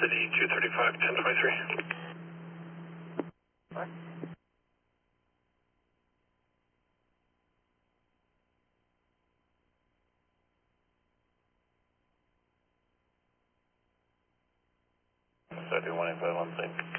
City 235, 1023. What? So 185 on sync.